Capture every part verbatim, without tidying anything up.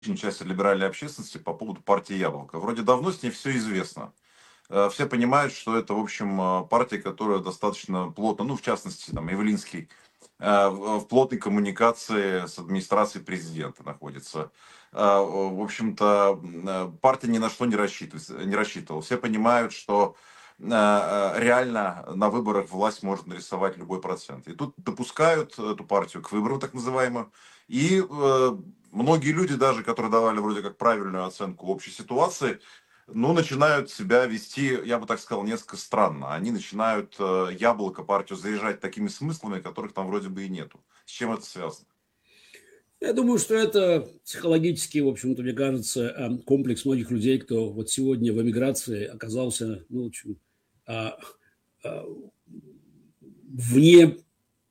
части либеральной общественности по поводу партии «Яблоко». Вроде давно с ней все известно. Э, Все понимают, что это, в общем, э, партия, которая достаточно плотно, ну, в частности, там, Явлинский, э, в в плотной коммуникации с администрацией президента находится. Э, В общем-то, м, э, партия ни на что не рассчитывает, не рассчитывала. Все понимают, что э, э, реально на выборах власть может нарисовать любой процент. И тут допускают эту партию к выборам, так называемым. И э, многие люди даже, которые давали вроде как правильную оценку общей ситуации, ну, начинают себя вести, я бы так сказал, несколько странно. Они начинают э, яблоко партию заряжать такими смыслами, которых там вроде бы и нету. С чем это связано? Я думаю, что это психологически, в общем-то, мне кажется, э, комплекс многих людей, кто вот сегодня в эмиграции оказался, ну, в общем, а, а, вне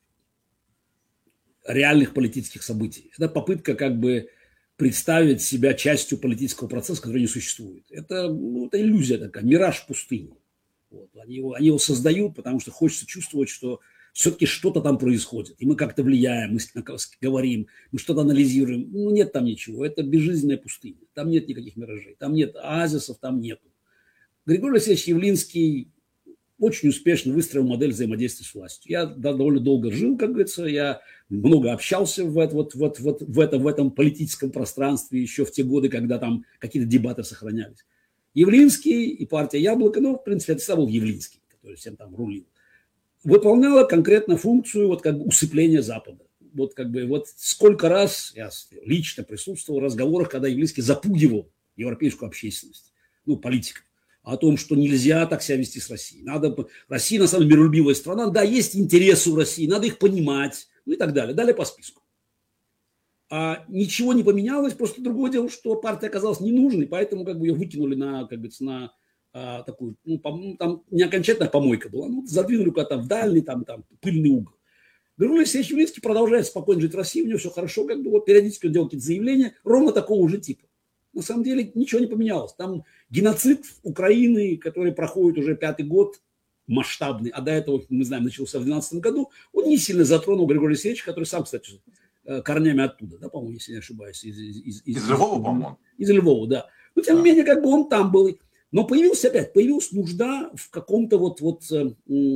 реальных политических событий. Это попытка как бы представить себя частью политического процесса, который не существует. Это, ну, это иллюзия такая, мираж пустыни. Вот. Они, его, они его создают, потому что хочется чувствовать, что все-таки что-то там происходит. И мы как-то влияем, мы говорим, мы что-то анализируем. Ну, нет там ничего. Это безжизненная пустыня. Там нет никаких миражей. Там нет оазисов, там нету. Григорий Алексеевич Явлинский очень успешно выстроил модель взаимодействия с властью. Я довольно долго жил, как говорится, я много общался в, это, вот, вот, вот, в, это, в этом политическом пространстве еще в те годы, когда там какие-то дебаты сохранялись. Явлинский и партия «Яблоко», ну, в принципе, это всегда был Явлинский, который всем там рулил, выполняла конкретно функцию вот как бы усыпления Запада. Вот как бы вот сколько раз я лично присутствовал в разговорах, когда Явлинский запугивал европейскую общественность, ну, политиков, о том, что нельзя так себя вести с Россией. Надо, Россия, на самом деле, миролюбивая страна, да, есть интересы у России, надо их понимать, ну и так далее. Далее по списку. А ничего не поменялось, просто другое дело, что партия оказалась ненужной, поэтому как бы ее выкинули на, как говорится, на а, такую, ну, по, там не окончательная помойка была, ну, задвинули куда-то в дальний, там, там, пыльный угол. Григорий Алексеевич Явлинский продолжает спокойно жить в России, у него все хорошо, как бы вот периодически он делал какие-то заявления ровно такого же типа. На самом деле ничего не поменялось. Там геноцид Украины, который проходит уже пятый год, масштабный, а до этого, мы знаем, начался в две тысячи двенадцатом году, он не сильно затронул Григория Алексеевича, который сам, кстати, корнями оттуда, да, по-моему, если не ошибаюсь. Из, из, из, Из из, Львова, по-моему. из Львова, да. Но, тем не Да. менее, как бы он там был. Но появился опять, появилась нужда в каком-то вот, вот э, э,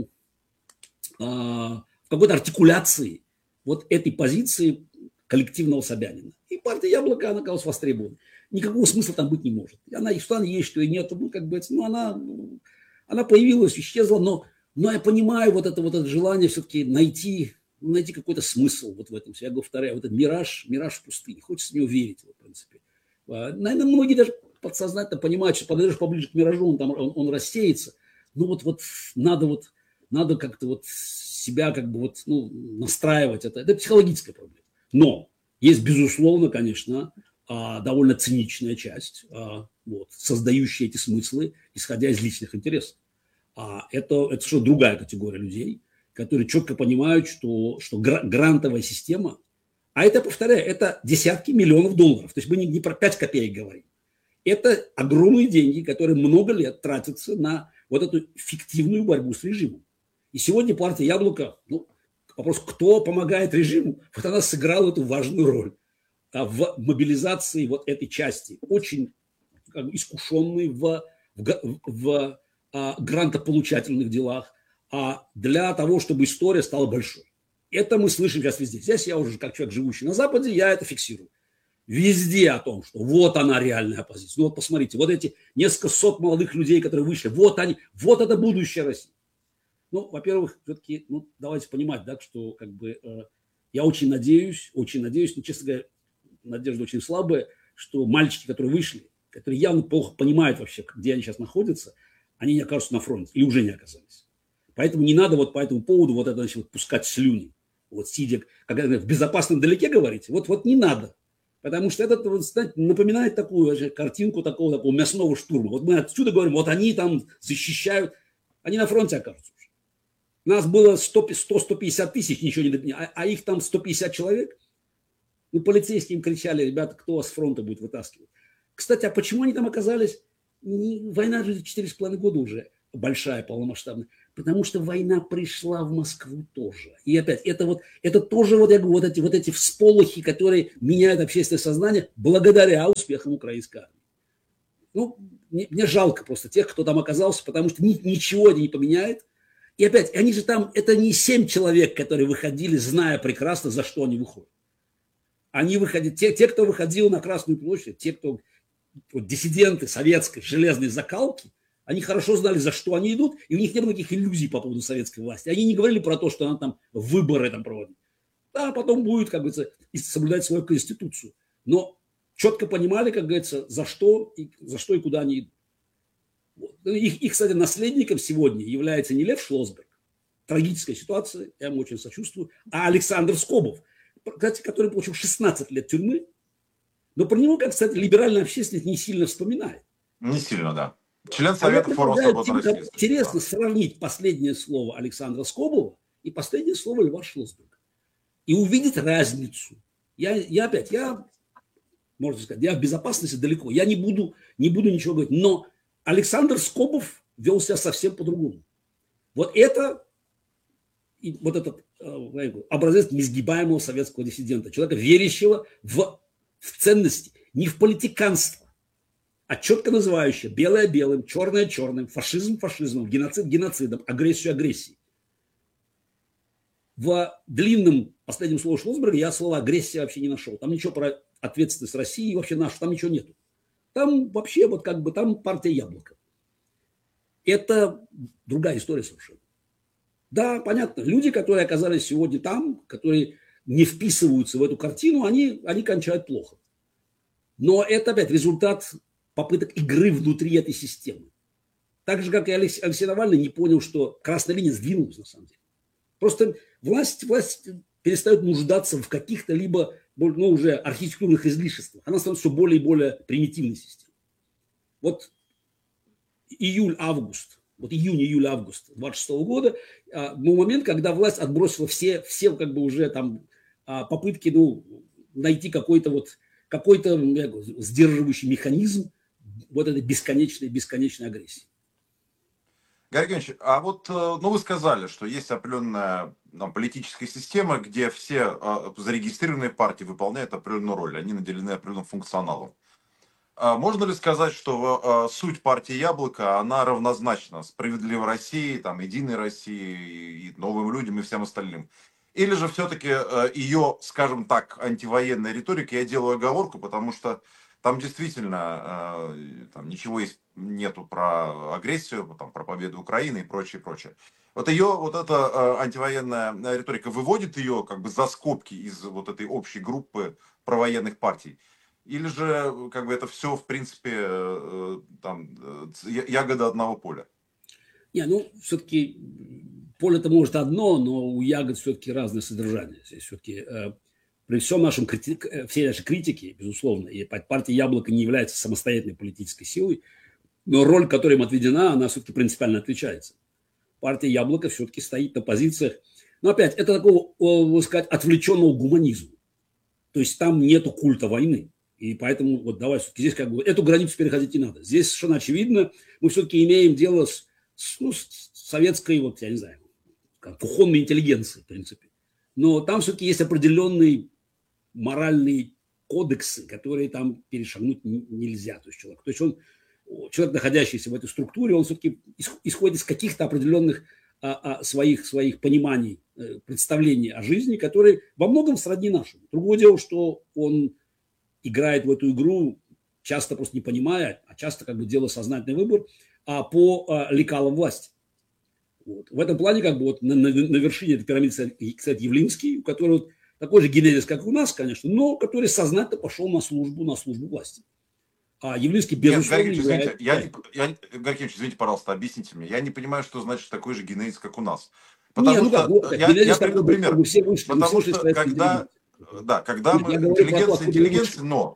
в какой-то артикуляции вот этой позиции коллективного Собянина. И партия «Яблоко», она оказалась востребована. Никакого смысла там быть не может. Она и что она есть, что и нет. Ну, как бы, ну, она, она появилась, исчезла, но, но я понимаю вот это, вот это желание все-таки найти, найти какой-то смысл вот в этом. Я повторяю, вот этот мираж, мираж в пустыне. Хочется в него верить, в принципе. Наверное, многие даже подсознательно понимают, что подойдешь поближе к миражу, он, там, он, он рассеется. Ну вот, вот надо вот, надо как-то вот себя как бы вот, ну, настраивать. Это, это психологическая проблема. Но есть, безусловно, конечно, довольно циничная часть, вот, создающая эти смыслы, исходя из личных интересов. А это, это что, другая категория людей, которые четко понимают, что, что грантовая система, а это, повторяю, это десятки миллионов долларов. То есть мы не, не про пять копеек говорим. Это огромные деньги, которые много лет тратятся на вот эту фиктивную борьбу с режимом. И сегодня партия «Яблоко», ну, вопрос, кто помогает режиму, вот она сыграла эту важную роль в мобилизации вот этой части, очень как бы, искушенной в, в, в а, грантополучательных делах, а для того, чтобы история стала большой. Это мы слышим сейчас везде. Здесь я уже, как человек, живущий на Западе, я это фиксирую. Везде о том, что вот она реальная оппозиция. Ну вот посмотрите, вот эти несколько сот молодых людей, которые вышли, вот они, вот это будущее России. Ну, во-первых, все-таки, ну, давайте понимать, да, что как бы э, я очень надеюсь, очень надеюсь, но, честно говоря, надежда очень слабая, что мальчики, которые вышли, которые явно плохо понимают вообще, где они сейчас находятся, они не окажутся на фронте или уже не оказались. Поэтому не надо вот по этому поводу вот это, значит, вот пускать слюни. Вот сидя, как в безопасном далеке говорите, вот, вот не надо. Потому что это, вот, знаете, напоминает такую же картинку такого, такого мясного штурма. Вот мы отсюда говорим, вот они там защищают, они на фронте окажутся уже. Нас было сто — сто — пятьдесят тысяч, ничего не, а, а их там сто пятьдесят человек. Ну, полицейские им кричали, ребята, кто вас с фронта будет вытаскивать. Кстати, а почему они там оказались? Не, война же четыре с половиной года уже. большая, полномасштабная? Потому что война пришла в Москву тоже. И опять, это вот, это тоже вот, я говорю, вот эти, вот эти всполохи, которые меняют общественное сознание благодаря успехам украинской армии. Ну, мне, мне жалко просто тех, кто там оказался, потому что ни, ничего это не поменяет. И опять, они же там, это не семь человек, которые выходили, зная прекрасно, за что они выходят. Они выходили, те, те кто выходил на Красную площадь, те, кто вот, диссиденты советской железной закалки, они хорошо знали, за что они идут, и у них не было никаких иллюзий по поводу советской власти. Они не говорили про то, что она там выборы там проводит. Да, потом будет, как говорится, соблюдать свою конституцию. Но четко понимали, как говорится, за что и, за что и куда они идут. Вот. Их, их, кстати, наследником сегодня является не Лев Шлосберг, трагическая ситуация, я ему очень сочувствую, а Александр Скобов, кстати, который получил шестнадцать лет тюрьмы, но про него, как, кстати, либеральная общественность не сильно вспоминает. Не сильно, да. Член А Совета я форума предлагаю свободы тем, России. интересно Да. сравнить последнее слово Александра Скобова и последнее слово Льва Шлосберга и увидеть разницу. Я, я опять, я, можно сказать, я в безопасности далеко, я не буду, не буду ничего говорить, но Александр Скобов вел себя совсем по-другому. Вот это, вот этот образец несгибаемого советского диссидента, человека, верящего в, в ценности, не в политиканство, а четко называющее белое белым, черное черным, фашизм фашизмом, геноцид геноцидом, агрессию агрессией. В длинном последнем слове Шлосберга я слово агрессия вообще не нашел. Там ничего про ответственность России вообще нашу, там ничего нету. Там вообще вот как бы там партия Яблоко. Это другая история совершенно. Да, понятно, люди, которые оказались сегодня там, которые не вписываются в эту картину, они, они кончают плохо. Но это опять результат попыток игры внутри этой системы. Так же, как и Алексей, Алексей Навальный не понял, что красная линия сдвинулась на самом деле. Просто власть, власть перестает нуждаться в каких-то либо ну, уже архитектурных излишествах. Она становится все более и более примитивной системой. Вот июль-август, вот июнь-июль-август двадцать шестого года был момент, когда власть отбросила все, все как бы уже там попытки ну, найти какой-то вот какой-то сдерживающий механизм вот этой бесконечной, бесконечной агрессии. Георгий Евгеньевич, а вот ну, вы сказали, что есть определенная там, политическая система, где все а, зарегистрированные партии выполняют определенную роль, они наделены определенным функционалом. А можно ли сказать, что а, суть партии Яблоко, она равнозначна Справедливой России, там, Единой России, и Новым людям, и всем остальным? Или же все-таки а, ее, скажем так, антивоенная риторика, я делаю оговорку, потому что там действительно а, там, ничего есть, нету про агрессию, там, про победу Украины и прочее, прочее. Вот ее, вот эта а, антивоенная риторика выводит ее как бы за скобки из вот этой общей группы провоенных партий? Или же как бы это все, в принципе, там, ягода одного поля? Не, ну, все-таки поле-то может одно, но у ягод все-таки разное содержание. Здесь все-таки э, при всем нашем критик, всей нашей критике, безусловно, и партия Яблоко не является самостоятельной политической силой, но роль, которая им отведена, она все-таки принципиально отличается. Партия Яблоко все-таки стоит на позициях, но опять, это такого, можно сказать, отвлеченного гуманизма. То есть там нету культа войны. И поэтому вот давай все-таки здесь как бы эту границу переходить не надо. Здесь совершенно очевидно, мы все-таки имеем дело с, с, ну, с советской, вот я не знаю, кухонной интеллигенцией, в принципе. Но там все-таки есть определенные моральные кодексы, которые там перешагнуть нельзя. То есть человек, то есть он, человек, находящийся в этой структуре, он все-таки исходит из каких-то определенных а, а, своих, своих пониманий, представлений о жизни, которые во многом сродни нашему. Другое дело, что он играет в эту игру, часто просто не понимая, а часто как бы делая сознательный выбор, а по а, лекалам власти. Вот. В этом плане как бы вот на, на, на вершине этой пирамиды, кстати, Явлинский, у которого вот такой же генезис, как у нас, конечно, но который сознательно пошел на службу, на службу власти. А Явлинский, безусловно, Нет, является... Извините, я, я, Георгий, извините, пожалуйста, объясните мне. Я не понимаю, что значит такой же генезис, как у нас. Потому не, что ну как, я, я приведу пример. Все вышли, Потому все что когда, да, когда мы интеллигенция, интеллигенция, но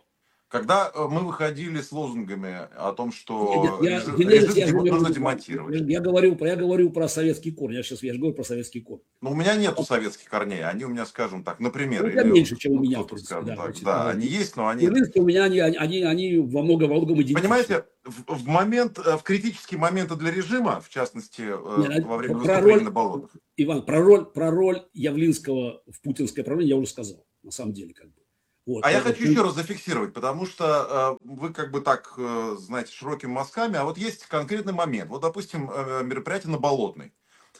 Когда э, мы выходили с лозунгами о том, Нет, нет, что я, режим, Генезис, режим я, демо- говорю, нужно я, демонтировать. я говорю, про- я говорю про советский корень. Я сейчас я же говорю про советский корень. Но у меня нету советских корней, они у меня, скажем так, например, Ну, у тебя или, меньше, чем у ну, меня, в кто-то, принципе, скажем да. так, Значит, да, э, они есть, но они... явлинские у меня, они, они, они они во много, во многом идентичны. Понимаете, в, в момент, э, в критические моменты для режима, в частности, Не, э, на- во время про выступлений роль, на болотах, Иван, про роль, про роль Явлинского в путинское правление я уже сказал, на самом деле, как бы. Вот, а я то- хочу вот, еще раз зафиксировать, потому что э, вы как бы так, э, знаете, широкими мазками, а вот есть конкретный момент. Вот, допустим, э, мероприятие на Болотной,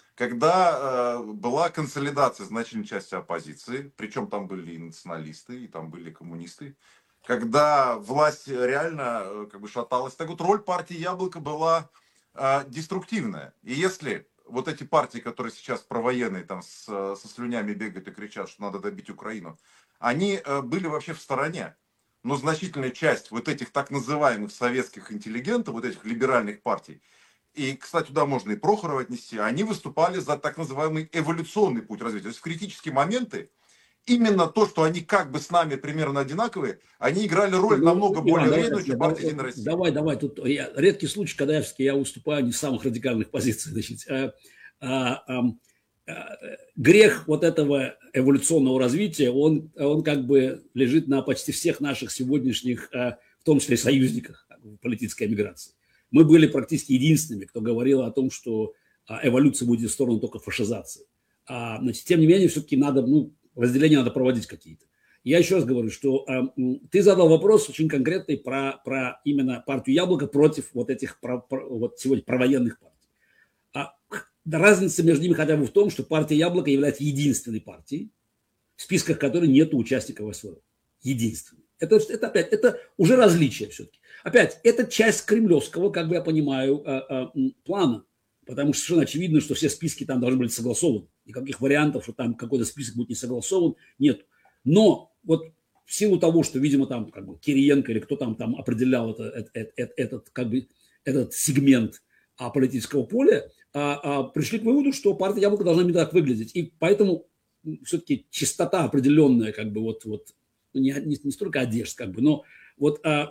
когда э, была консолидация значительной части оппозиции, причем там были и националисты, и там были коммунисты, когда власть реально э, как бы шаталась. Так вот, роль партии «Яблоко» была э, деструктивная. И если вот эти партии, которые сейчас провоенные, там с, со слюнями бегают и кричат, что надо добить Украину, они э, были вообще в стороне. Но значительная часть вот этих так называемых советских интеллигентов, вот этих либеральных партий, и, кстати, туда можно и Прохорова отнести, они выступали за так называемый эволюционный путь развития. То есть в критические моменты именно то, что они как бы с нами примерно одинаковые, они играли роль ну, намного Иван, более давай, вредную, чем партия «Единая Россия». давай, давай, тут я, редкий случай, когда я, я выступаю не с самых радикальных позиций. Значит, а, а, а, а, грех вот этого эволюционного развития, он, он как бы лежит на почти всех наших сегодняшних, а, в том числе союзниках в политической эмиграции. Мы были практически единственными, кто говорил о том, что а, эволюция будет в сторону только фашизации. А, значит, тем не менее, все-таки надо, ну, разделения надо проводить какие-то. Я еще раз говорю, что э, ты задал вопрос очень конкретный про, про именно партию «Яблоко» против вот этих про, про, вот сегодня провоенных партий. А, разница между ними хотя бы в том, что партия «Яблоко» является единственной партией, в списках которой нет участников СВО. Единственной. Это, это опять, это уже различие все-таки. Опять, это часть кремлевского, как бы я понимаю, э, э, плана. Потому что совершенно очевидно, что все списки там должны быть согласованы. Никаких вариантов, что там какой-то список будет не согласован, нет. Но вот в силу того, что, видимо, там как бы Кириенко или кто там, там определял это, это, это, этот, как бы, этот сегмент а, политического поля, а, а, пришли к выводу, что партия «Яблоко» должна именно так выглядеть. И поэтому все-таки чистота определенная, как бы вот, вот не, не, не столько одежд, как бы, но вот а,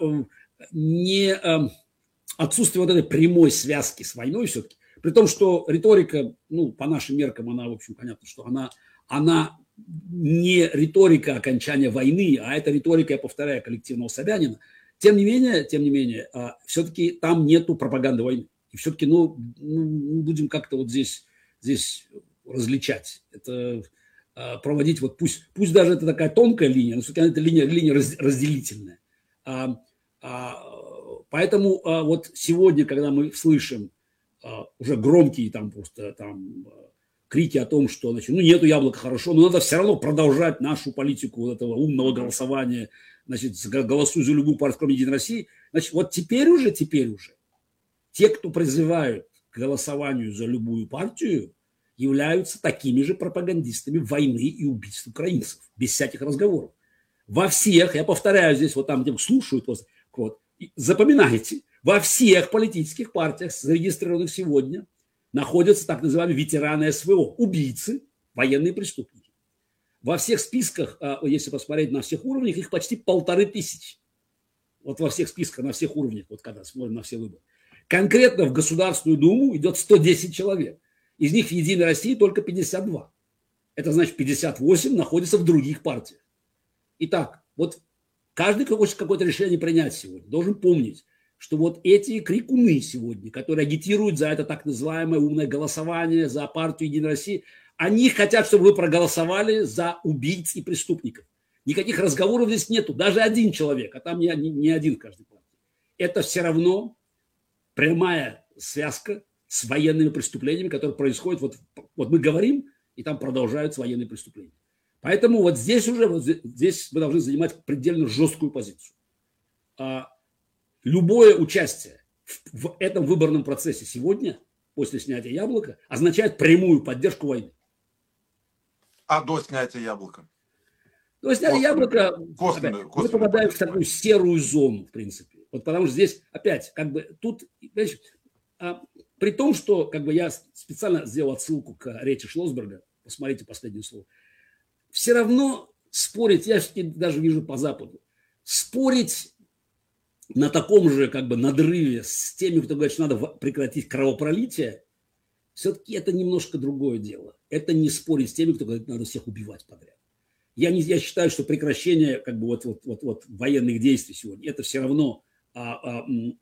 не а, отсутствие вот этой прямой связки с войной все-таки. При том, что риторика, ну, по нашим меркам, она, в общем, понятно, что она, она не риторика окончания войны, а это риторика, я повторяю, коллективного Собянина. Тем не менее, тем не менее, все-таки там нету пропаганды войны. И все-таки, ну, будем как-то вот здесь, здесь различать. Это проводить, вот пусть, пусть даже это такая тонкая линия, но все-таки это линия, линия разделительная. Поэтому вот сегодня, когда мы слышим уже громкие там просто там крики о том, что, значит, ну, нету яблока, хорошо, но надо все равно продолжать нашу политику вот этого умного голосования, значит, голосуй за любую партию, кроме «Единой России». Значит, вот теперь уже, теперь уже те, кто призывают к голосованию за любую партию, являются такими же пропагандистами войны и убийств украинцев, без всяких разговоров. Во всех, я повторяю здесь, вот там, где слушают, вот, запоминайте, во всех политических партиях, зарегистрированных сегодня, находятся так называемые ветераны СВО, убийцы, военные преступники. Во всех списках, если посмотреть на всех уровнях, их почти полторы тысячи. Вот во всех списках, на всех уровнях, вот когда смотрим на все выборы. Конкретно в Государственную Думу идет сто десять человек. Из них в «Единой России» только пятьдесят два. Это значит, пятьдесят восемь находятся в других партиях. Итак, вот каждый, кто хочет какое-то решение принять сегодня, должен помнить, что вот эти крикуны сегодня, которые агитируют за это так называемое умное голосование, за партию «Единой России», они хотят, чтобы вы проголосовали за убийц и преступников. Никаких разговоров здесь нету. Даже один человек, а там не, не, не один в каждой партии. Это все равно прямая связка с военными преступлениями, которые происходят. Вот, вот мы говорим, и там продолжаются военные преступления. Поэтому вот здесь уже, вот здесь мы должны занимать предельно жесткую позицию. Любое участие в, в этом выборном процессе сегодня, после снятия яблока, означает прямую поддержку войны. А до снятия яблока? До снятия яблока косвенную, опять, косвенную мы попадаем в такую серую зону, в принципе. Вот потому что здесь опять, как бы, тут, знаешь, а, при том, что, как бы, я специально сделал отсылку к речи Шлосберга, посмотрите последнее слово, все равно спорить, я даже вижу по Западу, спорить на таком же как бы надрыве с теми, кто говорит, что надо прекратить кровопролитие, все-таки это немножко другое дело. Это не спорить с теми, кто говорит, надо всех убивать подряд. Я, не, я считаю, что прекращение как бы вот, вот, вот, вот военных действий сегодня, это все равно а, а,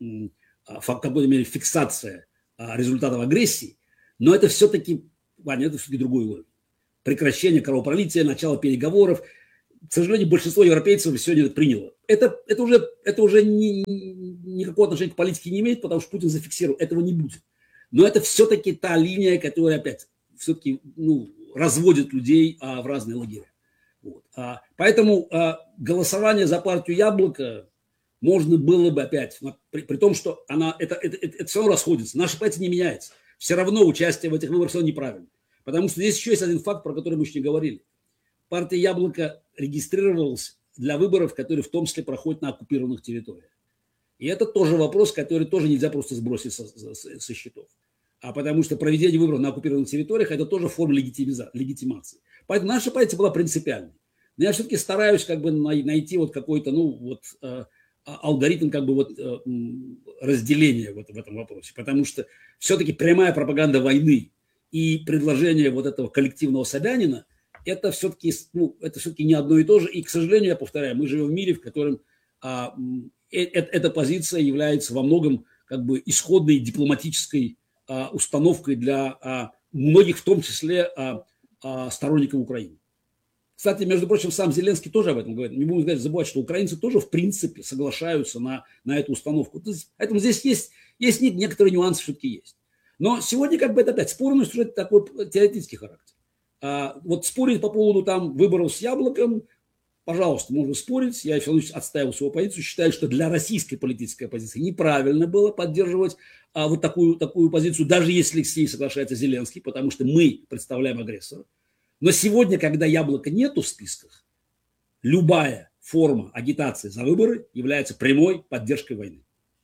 а, в какой-то мере фиксация а, результатов агрессии, но это все-таки, Ваня, это все-таки другой уровень. Прекращение кровопролития, начало переговоров. К сожалению, большинство европейцев сегодня это приняло. Это, это уже, это уже ни, никакого отношения к политике не имеет, потому что Путин зафиксировал, этого не будет. Но это все-таки та линия, которая опять все-таки ну, разводит людей а, в разные лагеря. Вот. А, поэтому а, голосование за партию Яблоко можно было бы опять, при, при том, что она, это, это, это, это все равно расходится. Наша позиция не меняется. Все равно участие в этих выборах все равно неправильно. Потому что здесь еще есть один факт, про который мы еще не говорили. Партия Яблоко регистрировалась для выборов, которые в том числе проходят на оккупированных территориях. И это тоже вопрос, который тоже нельзя просто сбросить со, со, со счетов. А потому что проведение выборов на оккупированных территориях – это тоже форма легитимации. Поэтому наша позиция была принципиальной. Но я все-таки стараюсь как бы найти вот какой-то ну, вот, э, алгоритм как бы вот, э, разделения вот в этом вопросе. Потому что все-таки прямая пропаганда войны и предложение вот этого коллективного Собянина – это все-таки ну, это все-таки не одно и то же. И, к сожалению, я повторяю, мы живем в мире, в котором а, э, э, эта позиция является во многом как бы исходной дипломатической а, установкой для а, многих, в том числе а, а, сторонников Украины. Кстати, между прочим, сам Зеленский тоже об этом говорит. Не будем забывать, что украинцы тоже в принципе соглашаются на, на эту установку. Поэтому здесь есть, есть некоторые нюансы, все-таки есть. Но сегодня как бы это опять спорность уже такой теоретический характер. А, вот спорить по поводу там выборов с Яблоком, пожалуйста, можно спорить. Я все равно отстаивал свою позицию. Считаю, что для российской политической оппозиции неправильно было поддерживать а, вот такую, такую позицию, даже если с ней соглашается Зеленский, потому что мы представляем агрессора. Но сегодня, когда Яблока нету в списках, любая форма агитации за выборы является прямой поддержкой войны.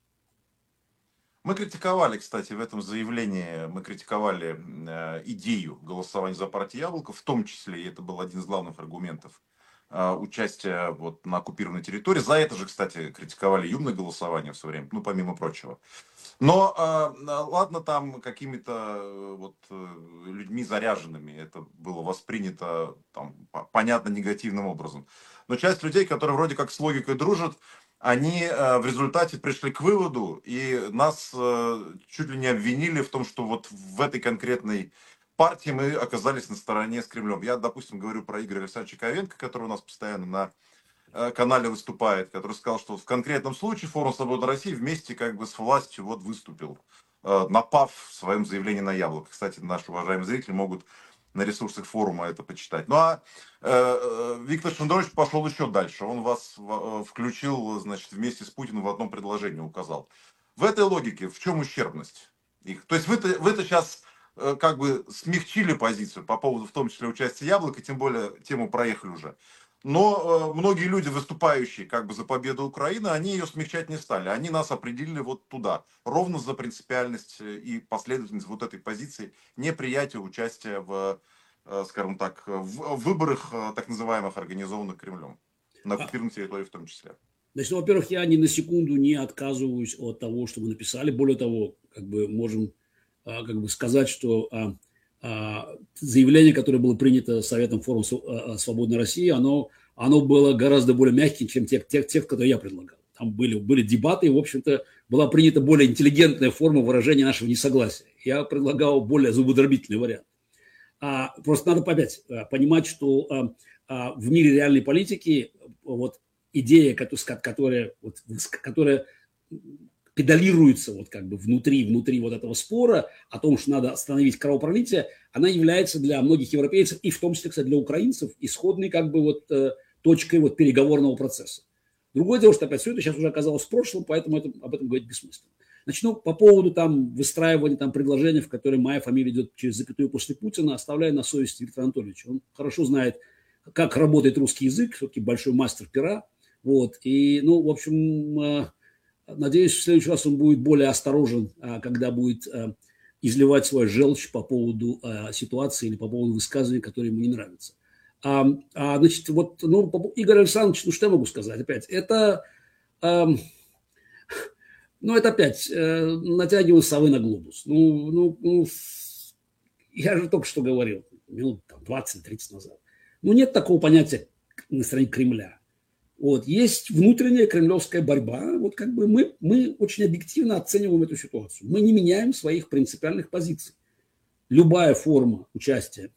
Мы критиковали, кстати, в этом заявлении, мы критиковали э, идею голосования за партию Яблоко, в том числе, и это был один из главных аргументов, э, участия вот, на оккупированной территории. За это же, кстати, критиковали и умное голосование в свое время, ну, помимо прочего. Но э, ладно, там какими-то э, вот, э, людьми заряженными это было воспринято, там, понятно, негативным образом. Но часть людей, которые вроде как с логикой дружат, они э, в результате пришли к выводу, и нас э, чуть ли не обвинили в том, что вот в этой конкретной партии мы оказались на стороне с Кремлем. Я, допустим, говорю про Игоря Александровича Ковенко, который у нас постоянно на э, канале выступает, который сказал, что в конкретном случае Форум Свободы России вместе как бы с властью вот выступил, э, напав в своем заявлении на Яблоко. Кстати, наши уважаемые зрители могут на ресурсах форума это почитать. Ну а э, Виктор Шендерович пошел еще дальше. Он вас э, включил, значит, вместе с Путиным в одном предложении указал. В этой логике в чем ущербность их? То есть вы-то, вы-то сейчас э, как бы смягчили позицию по поводу, в том числе, участия Яблока, тем более тему проехали уже. Но э, многие люди, выступающие как бы за победу Украины, они ее смягчать не стали. Они нас определили вот туда. Ровно за принципиальность и последовательность вот этой позиции неприятия участия в, э, скажем так, в выборах э, так называемых, организованных Кремлем. На оккупированной территории в том числе. Значит, ну, во-первых, я ни на секунду не отказываюсь от того, что вы написали. Более того, как бы можем а, как бы сказать, что а, а, заявление, которое было принято Советом форума Свободной России, оно, оно было гораздо более мягким, чем тех, тех, тех, которые я предлагал. Там были, были дебаты, и, в общем-то, была принята более интеллигентная форма выражения нашего несогласия. Я предлагал более зубодробительный вариант. А, просто надо опять понимать, что а, а, в мире реальной политики вот, идея, которая, вот, которая педалируется вот как бы внутри, внутри вот этого спора о том, что надо остановить кровопролитие, она является для многих европейцев и в том числе, кстати, для украинцев исходной как бы вот э, точкой вот переговорного процесса. Другое дело, что опять все это сейчас уже оказалось в прошлом, поэтому это, об этом говорить бессмысленно. Начну по поводу там выстраивания там предложений, в котором моя фамилия идет через запятую после Путина, оставляю на совести Виктора Анатольевича. Он хорошо знает, как работает русский язык, все-таки большой мастер пера. Вот. И, ну, в общем, надеюсь, в следующий раз он будет более осторожен, когда будет изливать свою желчь по поводу ситуации или по поводу высказываний, которые ему не нравятся. А, а, значит, вот, ну, Игорь Александрович, ну, что я могу сказать опять? Это, а, Ну, это опять э, натягиваю совы на глобус. Ну, ну, ну, я же только что говорил, минут двадцать-тридцать назад. Ну, нет такого понятия на стороне Кремля. Вот. Есть внутренняя кремлевская борьба. Вот как бы мы, мы очень объективно оцениваем эту ситуацию. Мы не меняем своих принципиальных позиций. Любая форма участия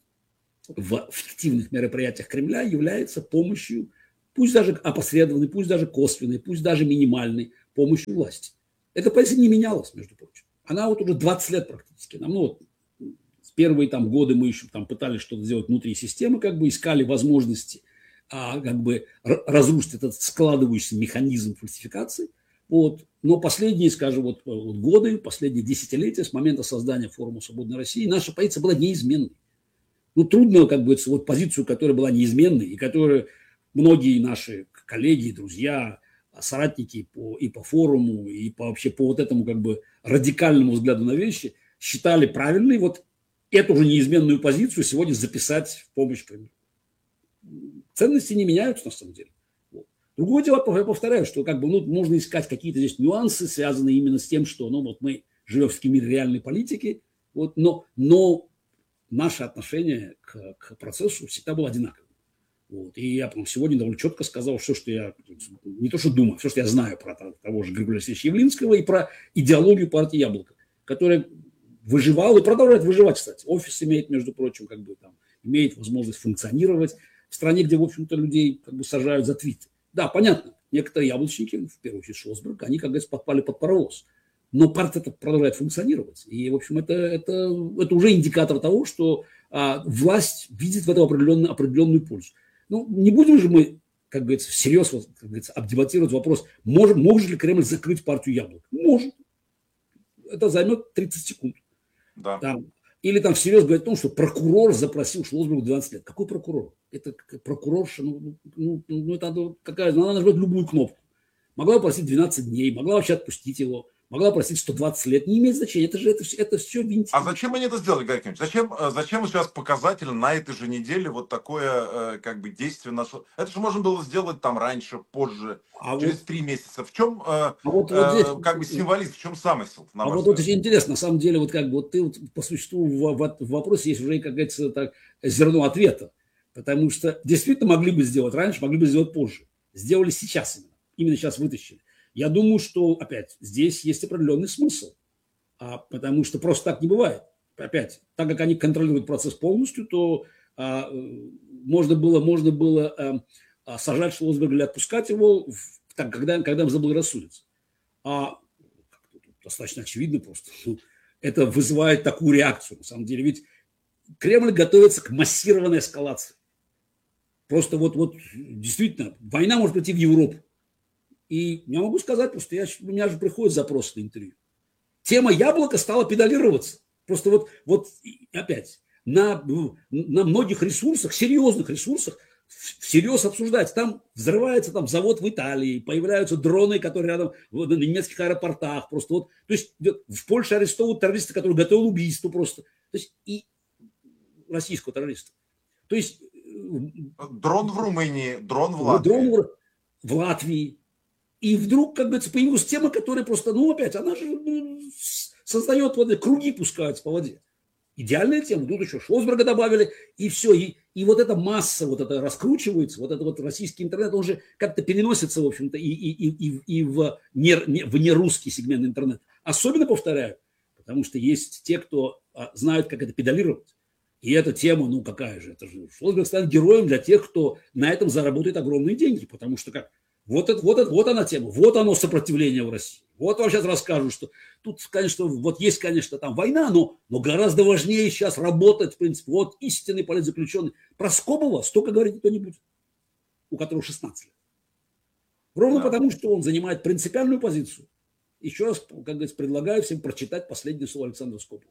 в фиктивных мероприятиях Кремля является помощью, пусть даже опосредованной, пусть даже косвенной, пусть даже минимальной помощью власти. Эта позиция не менялась, между прочим. Она вот уже двадцать лет практически. Нам, ну, вот, в первые там, годы мы еще там, пытались что-то сделать внутри системы, как бы искали возможности а, как бы разрушить этот складывающийся механизм фальсификации. Вот. Но последние, скажем, вот, вот годы, последние десятилетия с момента создания форума «Свободной России» наша позиция была неизменной. Ну, трудно, как бы, вот позицию, которая была неизменной, и которую многие наши коллеги, друзья, соратники по, и по форуму, и по, вообще по вот этому как бы радикальному взгляду на вещи считали правильной, вот эту же неизменную позицию сегодня записать в помощь Кремлю. Ценности не меняются на самом деле. Вот. Другое дело, я повторяю, что как бы, ну, можно искать какие-то здесь нюансы, связанные именно с тем, что ну, вот мы живем в мире реальной политики, вот, но, но наше отношение к, к процессу всегда было одинаковым. Вот. И я сегодня довольно четко сказал все, что я, не то что думаю, все, что я знаю про того же Григория Алексеевича Явлинского и про идеологию партии «Яблоко», которая выживала и продолжает выживать, кстати. Офис имеет, между прочим, как бы там, имеет возможность функционировать в стране, где, в общем-то, людей как бы сажают за твиты. Да, понятно, некоторые яблочники, в первую очередь Шлосберг, они, как говорится, подпали под паровоз. Но партия продолжает функционировать. И, в общем, это, это, это уже индикатор того, что а, власть видит в этом определенную, определенную пользу. Ну, не будем же мы, как говорится, всерьез, как говорится, обдебатировать вопрос, может, может ли Кремль закрыть партию «Яблоко»? Может. Это займет тридцать секунд. Да. Там, или там всерьез говорить о том, что прокурор запросил Шлосбергу двенадцать лет. Какой прокурор? Это прокурорша, ну, ну, ну это какая, надо нажать любую кнопку. Могла просить двенадцать дней, могла вообще отпустить его. Могла просить сто двадцать лет, не имеет значения, это же это, это все винтик. А зачем они это сделали, Георгий Евгеньевич? Зачем, зачем сейчас показательно на этой же неделе вот такое как бы действие нашло? Это же можно было сделать там раньше, позже, а через вот, три месяца. В чем а вот, вот здесь, как бы символизм, в чем замысел? А вот, вот очень интересно, на самом деле, вот как бы вот ты вот по существу в, в, в вопросе есть уже, как говорится, так, зерно ответа. Потому что действительно могли бы сделать раньше, могли бы сделать позже. Сделали сейчас именно. Именно сейчас вытащили. Я думаю, что, опять, здесь есть определенный смысл, а, потому что просто так не бывает. Опять, так как они контролируют процесс полностью, то а, можно было, можно было а, сажать Шлосберга или отпускать его, в, так, когда, когда им заблагорассудится. А достаточно очевидно просто. Это вызывает такую реакцию, на самом деле. Ведь Кремль готовится к массированной эскалации. Просто вот, вот действительно, война может прийти в Европу. И я могу сказать, просто я, у меня же приходят запросы на интервью. Тема «Яблоко» стала педалироваться. Просто вот, вот опять, на, на многих ресурсах, серьезных ресурсах, всерьез обсуждать. Там взрывается там, завод в Италии, появляются дроны, которые рядом в, на немецких аэропортах. Просто вот, то есть в Польше арестовывают террориста, который готовил убийство просто. То есть и российского террориста. То есть... Дрон в Румынии, дрон в Латвии. Дрон в, в Латвии. И вдруг, как говорится, появилась тема, которая просто, ну, опять, она же ну, создает вот, круги, пускаются по воде. Идеальная тема. Тут еще Шлосберга добавили, и все. И, и вот эта масса, вот это раскручивается, вот этот вот российский интернет, он же как-то переносится, в общем-то, и, и, и, и в, не, не, в нерусский сегмент интернета. Особенно, повторяю, потому что есть те, кто а, знают, как это педалировать. И эта тема, ну, какая же, это же Шлосберг станет героем для тех, кто на этом заработает огромные деньги, потому что как... Вот, это, вот, это, вот она тема, вот оно сопротивление в России. Вот вам сейчас расскажу, что тут, конечно, вот есть, конечно, там война, но, но гораздо важнее сейчас работать, в принципе, вот истинный политзаключенный. Про Скобова столько говорить никто не будет, у которого шестнадцать лет. Ровно да. Потому, что он занимает принципиальную позицию. Еще раз, как говорится, предлагаю всем прочитать последнее слово Александра Скобова.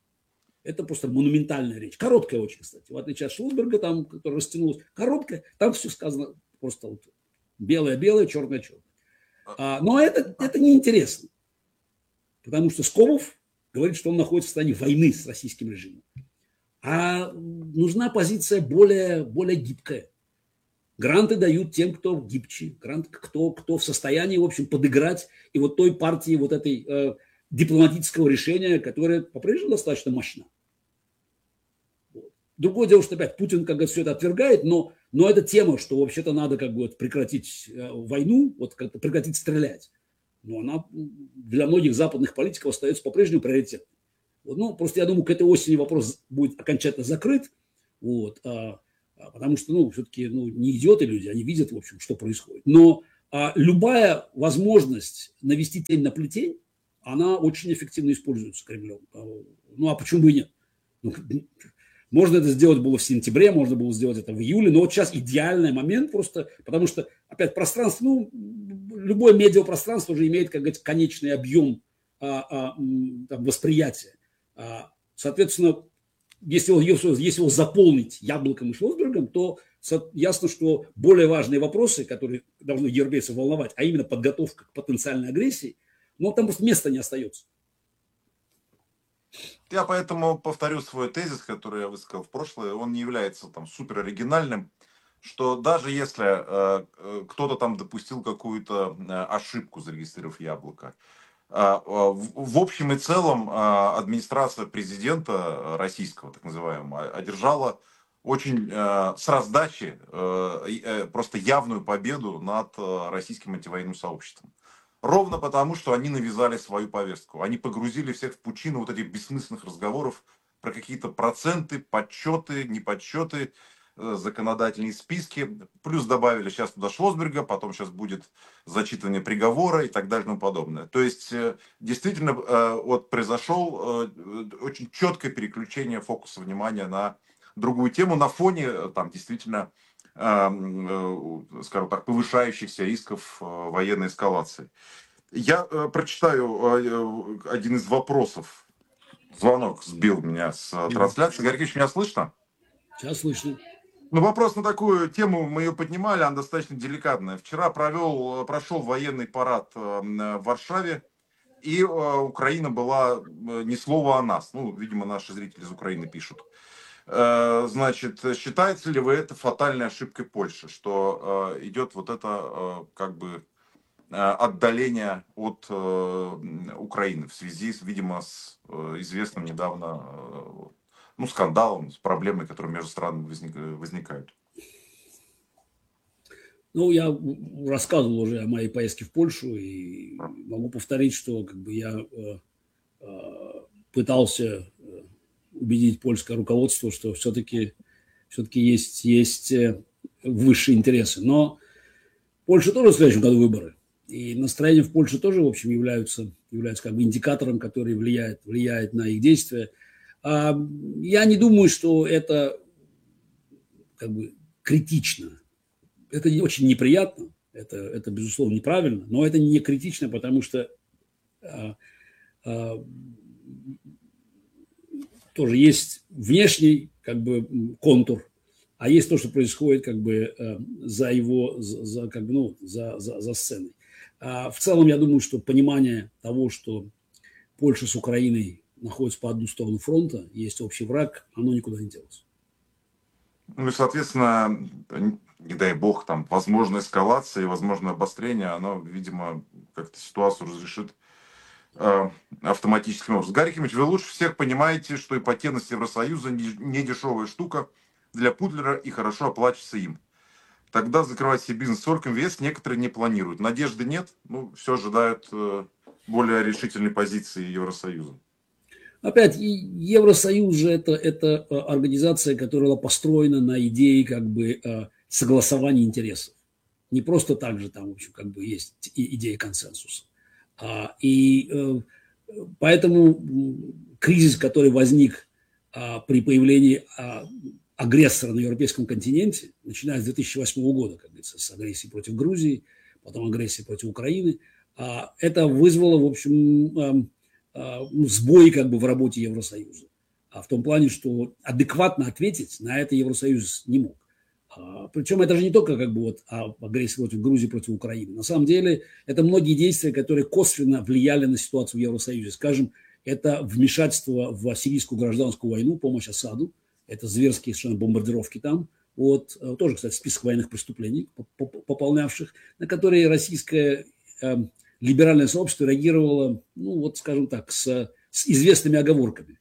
Это просто монументальная речь. Короткая очень, кстати. В отличие от Шлосберга, там, которая растянулась, короткая, там все сказано просто вот белое-белое, черное-черное. А, но это, это неинтересно. Потому что Скобов говорит, что он находится в состоянии войны с российским режимом. А нужна позиция более, более гибкая. Гранты дают тем, кто гибче, грант, кто, кто в состоянии, в общем, подыграть и вот той партии вот этой э, дипломатического решения, которое по-прежнему достаточно мощно. Вот. Другое дело, что опять Путин, как говорится, все это отвергает, но, но эта тема, что вообще-то надо как бы вот прекратить э, войну, вот как-то прекратить стрелять, но она для многих западных политиков остается по-прежнему приоритетной. Вот, ну, просто я думаю, к этой осени вопрос будет окончательно закрыт, вот, а, потому что, ну, все-таки, ну, не идиоты люди, они видят, в общем, что происходит. Но а, любая возможность навести тень на плетень, она очень эффективно используется Кремлем. Ну, а почему бы и нет? Ну, можно это сделать было в сентябре, можно было сделать это в июле, но вот сейчас идеальный момент просто, потому что, опять, пространство, ну, любое медиапространство же имеет, как говорится, конечный объем а, а, там, восприятия. А, соответственно, если его, если его заполнить Яблоком и Шлосбергом, то ясно, что более важные вопросы, которые должны европейцев волновать, а именно подготовка к потенциальной агрессии, ну, там просто места не остается. Я поэтому повторю свой тезис, который я высказал в прошлое. Он не является там супер оригинальным, что даже если э, кто-то там допустил какую-то э, ошибку, зарегистрировав яблоко, э, э, в, в общем и целом э, администрация президента российского, так называемого, одержала очень э, с раздачи э, э, просто явную победу над э, российским антивоенным сообществом. Ровно потому, что они навязали свою повестку. Они погрузили всех в пучину вот этих бессмысленных разговоров про какие-то проценты, подсчеты, неподсчеты, э, законодательные списки. Плюс добавили сейчас туда Шлосберга, потом сейчас будет зачитывание приговора и так далее и тому подобное. То есть, э, действительно, э, вот произошел э, очень четкое переключение фокуса внимания на другую тему на фоне, э, там, действительно, скажем так, повышающихся рисков военной эскалации. Я прочитаю один из вопросов. Звонок сбил меня с трансляции. Игорь Ильич, меня слышно? Сейчас слышно. Ну, вопрос на такую тему, мы ее поднимали, она достаточно деликатная. Вчера провел, прошел военный парад в Варшаве, и Украина была ни слова о нас. Ну, видимо, наши зрители из Украины пишут. Значит, считаете ли вы это фатальной ошибкой Польши, что э, идет вот это э, как бы э, отдаление от э, Украины в связи, с, видимо, с э, известным недавно э, ну, скандалом, с проблемой, которые между странами возник, возникают? Ну, я рассказывал уже о моей поездке в Польшу и могу повторить, что как бы я э, э, пытался убедить польское руководство, что все-таки все-таки есть, есть высшие интересы. Но в Польше тоже в следующем году выборы. И настроения в Польше тоже, в общем, являются, являются как бы индикатором, который влияет, влияет на их действия. А я не думаю, что это как бы критично. Это очень неприятно, это, это безусловно неправильно, но это не критично, потому что а, а, тоже есть внешний как бы контур, а есть то, что происходит как бы за его, за, как бы, ну, за, за, за сценой. А в целом, я думаю, что понимание того, что Польша с Украиной находятся по одну сторону фронта, есть общий враг, оно никуда не делось. Ну и, соответственно, не дай бог, там, возможная эскалация и возможное обострение, оно, видимо, как-то ситуацию разрешит автоматическим образом. Гарри Кимович, вы лучше всех понимаете, что ипотечность Евросоюза не дешевая штука для Путлера и хорошо оплачивается им. Тогда закрывать себе бизнес сорок МВС некоторые не планируют. Надежды нет, ну, все ожидают более решительной позиции Евросоюза. Опять, Евросоюз же это, это организация, которая была построена на идее как бы согласования интересов. Не просто так же там, в общем, как бы есть идея консенсуса. И поэтому кризис, который возник при появлении агрессора на европейском континенте, начиная с две тысячи восьмого года, как говорится, с агрессии против Грузии, потом агрессии против Украины, это вызвало, в общем, сбои как бы в работе Евросоюза. А в том плане, что адекватно ответить на это Евросоюз не мог. Причем это же не только как бы вот агрессия против Грузии, против Украины. На самом деле это многие действия, которые косвенно влияли на ситуацию в Евросоюзе. Скажем, это вмешательство в сирийскую гражданскую войну, помощь Асаду, это зверские совершенно бомбардировки там, вот, тоже, кстати, список военных преступлений, пополнявших, на которые российское э, либеральное сообщество реагировало, ну, вот, скажем так, с, с известными оговорками.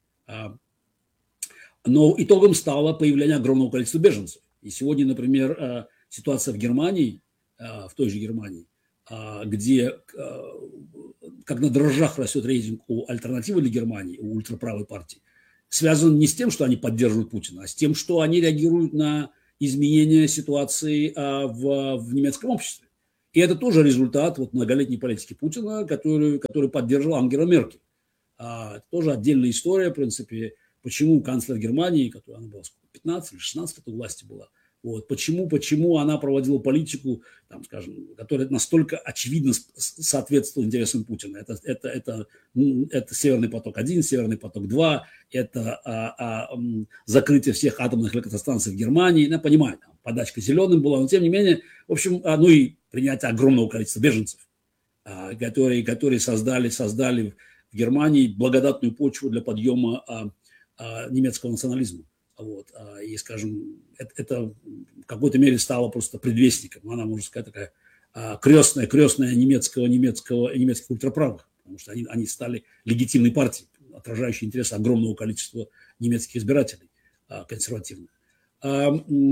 Но итогом стало появление огромного количества беженцев. И сегодня, например, ситуация в Германии, в той же Германии, где как на дрожжах растет рейтинг у альтернативы для Германии, у ультраправой партии, связан не с тем, что они поддерживают Путина, а с тем, что они реагируют на изменение ситуации в, в немецком обществе. И это тоже результат вот многолетней политики Путина, который, который поддерживал Ангела Меркель. Это тоже отдельная история, в принципе, почему канцлер Германии, которая она была пятнадцать или шестнадцать лет у власти была, вот, почему, почему она проводила политику, там, скажем, которая настолько очевидно соответствует интересам Путина. Это, это, это, это Северный поток-один, Северный поток-два, это а, а, закрытие всех атомных электростанций в Германии. Я понимаю, там, подачка зеленым была, но тем не менее, в общем, а, ну и принятие огромного количества беженцев, а, которые, которые создали, создали в Германии благодатную почву для подъема а, а, немецкого национализма. Вот, и, скажем, это, это в какой-то мере стало просто предвестником. Она, можно сказать, такая крестная, крестная немецкого, немецкого, немецких ультраправых, потому что они, они стали легитимной партией, отражающей интересы огромного количества немецких избирателей консервативных. А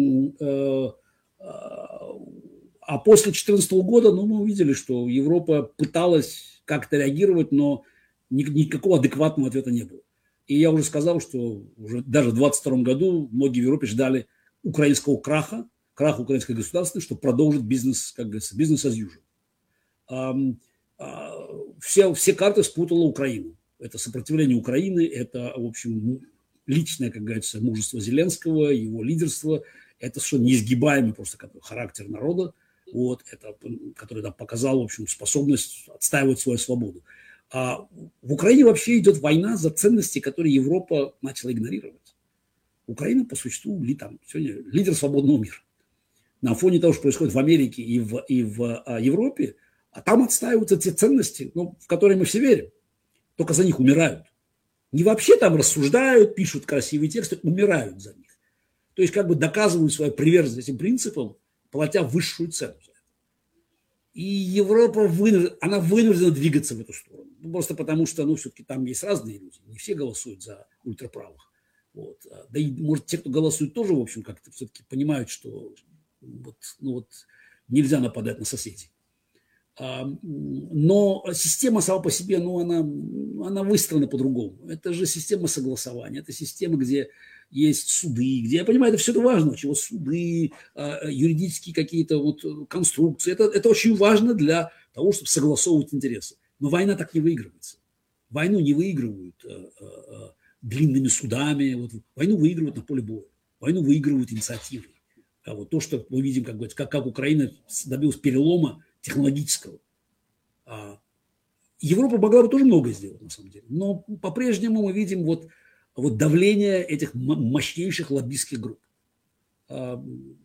после две тысячи четырнадцатого года, ну, мы увидели, что Европа пыталась как-то реагировать, но никакого адекватного ответа не было. И я уже сказал, что уже даже в двадцать втором году многие в Европе ждали украинского краха, краха украинской государственности, чтобы продолжить бизнес, как говорится, бизнес as usual. Все, все карты спутала Украина. Это сопротивление Украины, это, в общем, личное, как говорится, мужество Зеленского, его лидерство. Это совершенно неизгибаемый просто характер народа, вот, это, который да, показал, в общем, способность отстаивать свою свободу. А в Украине вообще идет война за ценности, которые Европа начала игнорировать. Украина, по существу, ли, там, сегодня лидер свободного мира. На фоне того, что происходит в Америке и в, и в а, Европе, а там отстаиваются те ценности, ну, в которые мы все верим. Только за них умирают. Не вообще там рассуждают, пишут красивые тексты, умирают за них. То есть как бы доказывают свою приверженность этим принципам, платя высшую цену. И Европа вынуждена, она вынуждена двигаться в эту сторону. Ну, просто потому что, ну, все-таки там есть разные люди. Не все голосуют за ультраправых. Вот. Да и, может, те, кто голосует, тоже, в общем, как-то все-таки понимают, что вот, ну, вот, нельзя нападать на соседей. А, но система сама по себе, ну, она, она выстроена по-другому. Это же система согласования. Это система, где есть суды, где, я понимаю, это все это важно, чего суды, юридические какие-то вот конструкции. Это, это очень важно для того, чтобы согласовывать интересы. Но война так не выигрывается. Войну не выигрывают а, а, длинными судами. Вот, войну выигрывают на поле боя. Войну выигрывают инициативой. А вот то, что мы видим, как, как, как Украина добилась перелома технологического. А Европа могла бы тоже многое сделать, на самом деле. Но по-прежнему мы видим вот, вот давление этих мощнейших лоббистских групп. А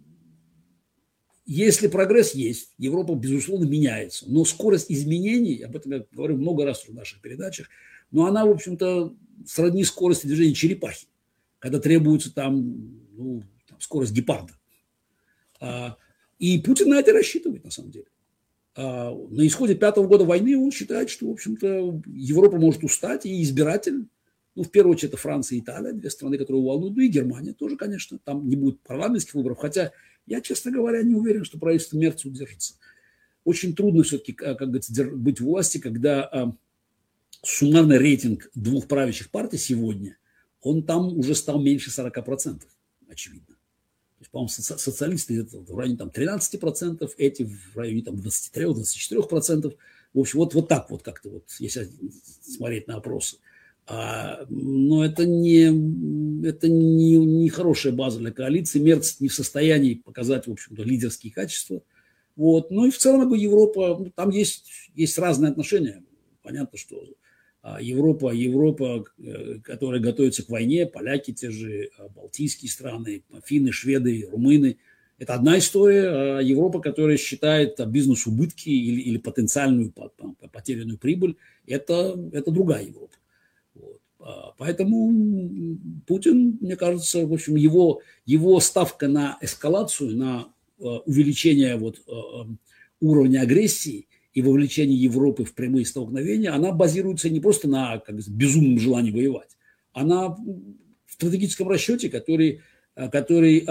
если прогресс есть, Европа, безусловно, меняется. Но скорость изменений, об этом я говорю много раз в наших передачах, но она, в общем-то, сродни скорости движения черепахи, когда требуется там, ну, там скорость гепарда. А, и Путин на это рассчитывает, на самом деле. А, на исходе пятого года войны он считает, что, в общем-то, Европа может устать, и избиратель, ну, в первую очередь, это Франция и Италия, две страны, которые волнуют, ну и Германия тоже, конечно, там не будет парламентских выборов, хотя я, честно говоря, не уверен, что правительство Мерца удержится. Очень трудно все-таки, как говорится, быть в власти, когда а, суммарный рейтинг двух правящих партий сегодня, он там уже стал меньше сорока процентов, очевидно. То есть, по-моему, соци- социалисты это в районе там, тринадцати процентов, эти в районе там, двадцати трёх - двадцати четырёх процентов. В общем, вот, вот так вот как-то, вот, если смотреть на опросы. А, но это не, это не, не хорошая база для коалиции. Мерц не в состоянии показать, в общем-то, лидерские качества. Вот. Ну и в целом Европа, ну, там есть, есть разные отношения. Понятно, что Европа, Европа, которая готовится к войне, поляки, те же балтийские страны, финны, шведы, румыны, это одна история. А Европа, которая считает бизнес-убытки или, или потенциальную потерянную прибыль, это, это другая Европа. Вот. Поэтому Путин, мне кажется, в общем, его, его ставка на эскалацию, на увеличение вот уровня агрессии и вовлечение Европы в прямые столкновения, она базируется не просто на, как бы, безумном желании воевать, а на стратегическом расчете, который, который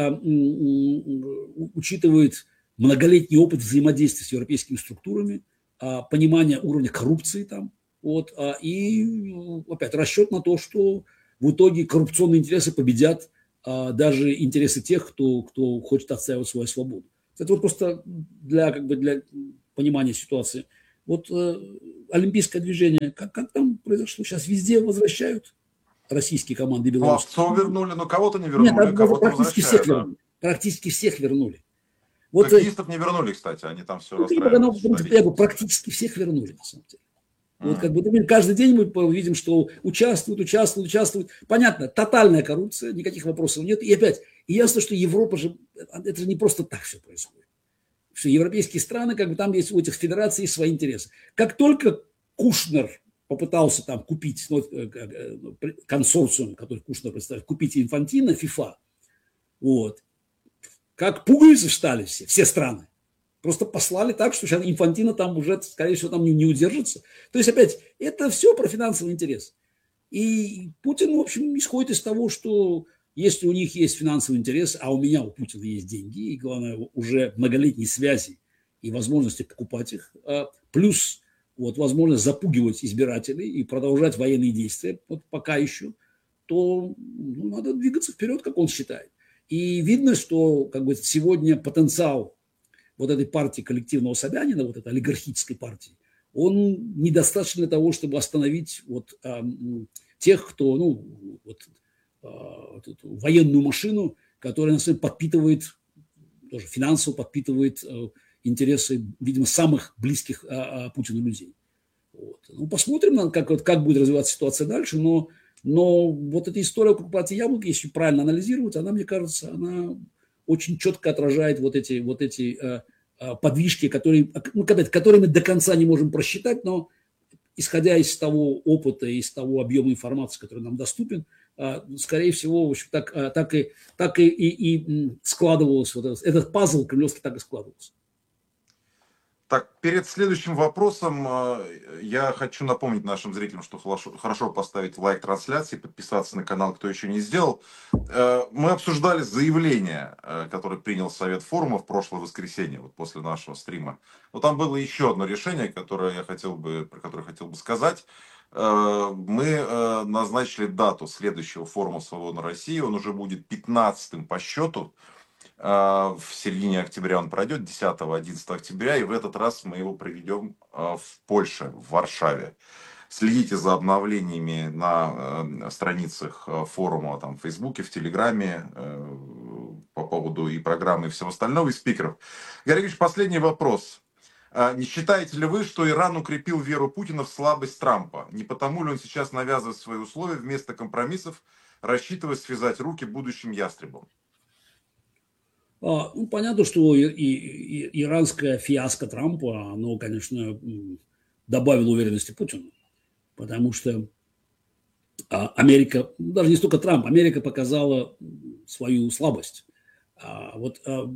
учитывает многолетний опыт взаимодействия с европейскими структурами, понимание уровня коррупции там, вот, и опять расчет на то, что в итоге коррупционные интересы победят даже интересы тех, кто, кто хочет отстаивать свою свободу. Это вот просто для, как бы, для понимания ситуации. Вот э, олимпийское движение, как, как там произошло? Сейчас везде возвращают российские команды белорусские. Пловцов вернули, но кого-то не вернули, Нет, кого-то практически всех возвращают. вернули. Практически всех вернули. Вот, хоккеистов не вернули, кстати, они там все ну, расстраивались. ну, я говорю, практически всех вернули, на самом деле. Mm. Вот как бы каждый день мы видим, что участвуют, участвуют, участвуют. Понятно, тотальная коррупция, никаких вопросов нет. И опять, и ясно, что Европа же, это же не просто так все происходит. Что европейские страны, как бы там есть у этих федераций свои интересы. Как только Кушнер попытался там купить, ну, консорциум, который Кушнер представляет, купить Инфантино, ФИФА, вот, как пуговицы встали все, все страны. Просто послали так, что сейчас Инфантино там уже, скорее всего, там не, не удержится. То есть, опять, это все про финансовый интерес. И Путин, в общем, исходит из того, что если у них есть финансовый интерес, а у меня, у Путина есть деньги, и, главное, уже многолетние связи и возможности покупать их, плюс вот, возможность запугивать избирателей и продолжать военные действия, вот пока еще, то ну, надо двигаться вперед, как он считает. И видно, что как бы, сегодня потенциал вот этой партии коллективного Собянина, вот этой олигархической партии, он недостаточно для того, чтобы остановить вот, э, тех, кто, ну, вот, э, вот эту военную машину, которая, на самом деле, подпитывает, тоже финансово подпитывает э, интересы, видимо, самых близких э, э, Путину людей. Вот. Ну, посмотрим, как, вот, как будет развиваться ситуация дальше, но, но вот эта история около партии Яблоко, если правильно анализировать, она, мне кажется, она очень четко отражает вот эти, вот эти э, э, подвижки, которые, ну, которые мы до конца не можем просчитать, но исходя из того опыта, из того объема информации, который нам доступен, э, скорее всего, в общем, так, э, так, и, так и, и, и складывалось, вот этот, этот пазл кремлевский так и складывался. Так, перед следующим вопросом я хочу напомнить нашим зрителям, что хорошо поставить лайк трансляции, подписаться на канал, кто еще не сделал. Мы обсуждали заявление, которое принял Совет форума в прошлое воскресенье, вот после нашего стрима. Но там было еще одно решение, которое я хотел бы, про которое я хотел бы сказать. Мы назначили дату следующего форума «Свободной России». Он уже будет пятнадцатым по счету. В середине октября он пройдет, десятого-одиннадцатого октября, и в этот раз мы его проведем в Польше, в Варшаве. Следите за обновлениями на страницах форума там, в Фейсбуке, в Телеграме по поводу и программы, и всего остального, и спикеров. Игорь Ильич, последний вопрос. Не считаете ли вы, что Иран укрепил веру Путина в слабость Трампа? Не потому ли он сейчас навязывает свои условия вместо компромиссов, рассчитывая связать руки будущим ястребам? Ну, понятно, что и, и, и иранская фиаско Трампа, оно, конечно, добавило уверенности Путину, потому что Америка, даже не столько Трамп, Америка показала свою слабость. А вот а,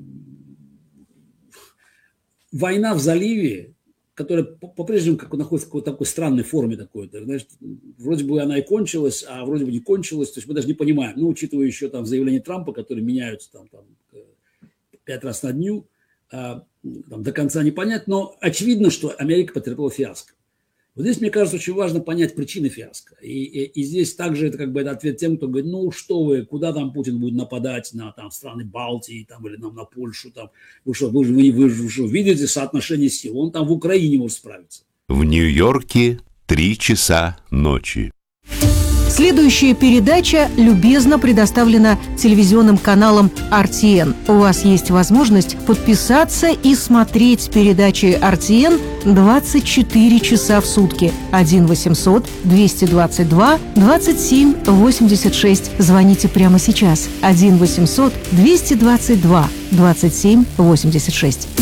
война в заливе, которая по-прежнему как находится в какой-то такой странной форме, такой, значит, вроде бы она и кончилась, а вроде бы не кончилась, то есть мы даже не понимаем, ну, учитывая еще там заявления Трампа, которые меняются там, там пять раз на дню, а, там, до конца не понять, но очевидно, что Америка потерпела фиаско. Вот здесь, мне кажется, очень важно понять причины фиаско. И, и, и здесь также это как бы это ответ тем, кто говорит, ну что вы, куда там Путин будет нападать на там, страны Балтии там, или нам, на Польшу. Там. Вы что, вы, вы, вы, вы что, видите соотношение сил? Он там в Украине может справиться. В Нью-Йорке три часа ночи. Следующая передача любезно предоставлена телевизионным каналом эр ти эн. У вас есть возможность подписаться и смотреть передачи эр ти эн двадцать четыре часа в сутки. один восемьсот двести двадцать два двадцать семь восемьдесят шесть. Звоните прямо сейчас. один восемьсот двести двадцать два двадцать семь восемьдесят шесть.